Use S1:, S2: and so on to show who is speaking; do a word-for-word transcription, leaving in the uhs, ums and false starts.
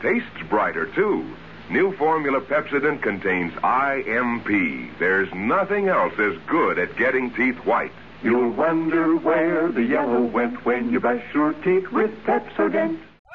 S1: tastes brighter, too. New formula Pepsodent contains I M P. There's nothing else as good at getting teeth white.
S2: You'll wonder where the yellow went when you brush your teeth with Pepsodent.